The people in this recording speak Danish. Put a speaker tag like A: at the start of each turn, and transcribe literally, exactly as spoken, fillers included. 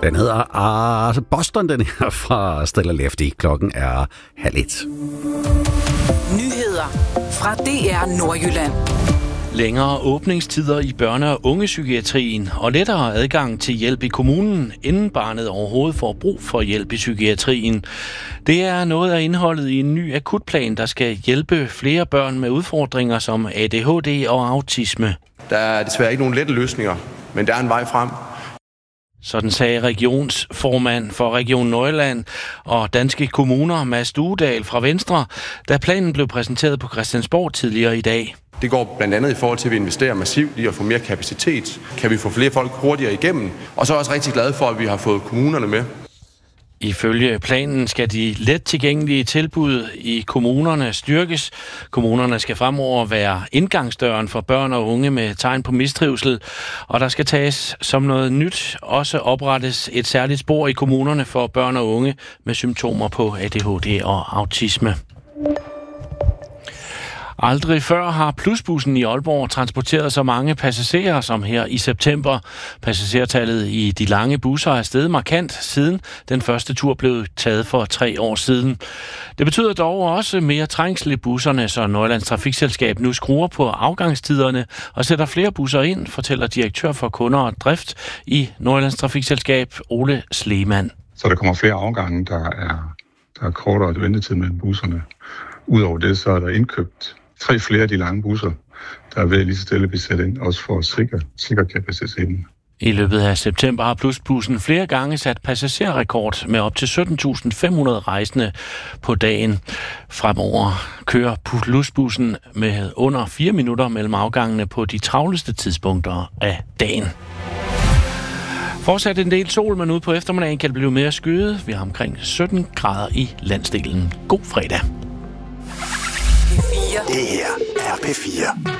A: Den hedder altså Boston, den her fra Stella Lefty. Klokken er halv et.
B: Nyheder fra D R Nordjylland.
C: Længere åbningstider i børne- og ungepsykiatrien og lettere adgang til hjælp i kommunen, inden barnet overhovedet får brug for hjælp i psykiatrien. Det er noget af indholdet i en ny akutplan, der skal hjælpe flere børn med udfordringer som A D H D og autisme.
D: Der er desværre ikke nogen lette løsninger, men der er en vej frem.
C: Sådan sagde regionsformand for Region Nordjylland og Danske Kommuner, Mads Duedal fra Venstre, da planen blev præsenteret på Christiansborg tidligere i dag.
D: Det går blandt andet i forhold til, at vi investerer massivt i at få mere kapacitet. Kan vi få flere folk hurtigere igennem? Og så er jeg også rigtig glad for, at vi har fået kommunerne med.
C: Ifølge planen skal de let tilgængelige tilbud i kommunerne styrkes. Kommunerne skal fremover være indgangsdøren for børn og unge med tegn på mistrivsel, og der skal tages som noget nyt også oprettes et særligt spor i kommunerne for børn og unge med symptomer på A D H D og autisme. Aldrig før har Plusbussen i Aalborg transporteret så mange passagerer som her i september. Passagertallet i de lange busser er steget markant, siden den første tur blev taget for tre år siden. Det betyder dog også mere trængsel i busserne, så Nordjyllands Trafikselskab nu skruer på afgangstiderne og sætter flere busser ind, fortæller direktør for kunder og drift i Nordjyllands Trafikselskab, Ole Sleemann.
E: Så der kommer flere afgange, der er, der er kortere ventetid mellem busserne. Udover det, så er der indkøbt tre flere af de lange busser, der er ved lige så stille blive sat ind, også for at sikre, sikre kapaciteten.
C: I løbet af september har Plusbussen flere gange sat passagerrekord med op til sytten tusind fem hundrede rejsende på dagen. Fremover kører Plusbussen med under fire minutter mellem afgangene på de travleste tidspunkter af dagen. Fortsat en del sol, men ude på eftermiddagen kan det blive mere skyet. Vi har omkring sytten grader i landsdelen. God fredag.
B: P fire.
F: Det her er P fire.